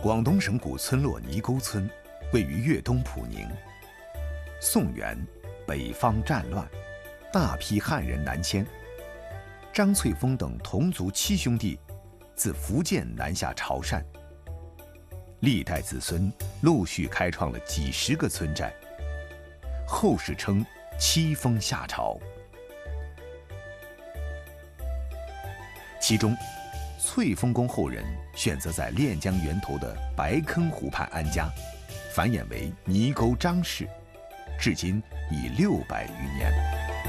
广东省古村落泥沟村，位于粤东普宁。宋元，北方战乱，大批汉人南迁。张翠峰等同族7兄弟，自福建南下潮汕。历代子孙陆续开创了几十个村寨，后世称7峰夏朝。其中，翠峰宫后人选择在练江源头的白坑湖畔安家，繁衍为泥沟张氏，至今已600余年。